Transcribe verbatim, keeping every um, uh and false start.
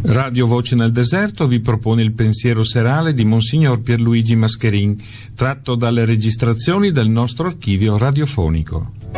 Radio Voce nel Deserto vi propone il pensiero serale di Monsignor Pierluigi Mascherin, tratto dalle registrazioni del nostro archivio radiofonico.